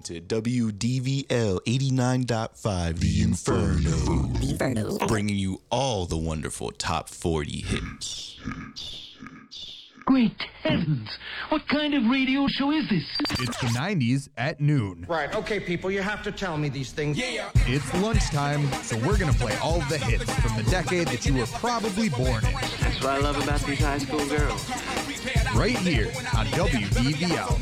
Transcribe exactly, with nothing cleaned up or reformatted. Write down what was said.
to W D V L eighty-nine point five, The Inferno. The Inferno. Bringing you all the wonderful top forty hits. Great heavens! What kind of radio show is this? It's the nineties at noon. Right, okay, people, you have to tell me these things. Yeah. It's lunchtime, so we're going to play all the hits from the decade that you were probably born in. That's what I love about these high school girls. Right here on W D V L.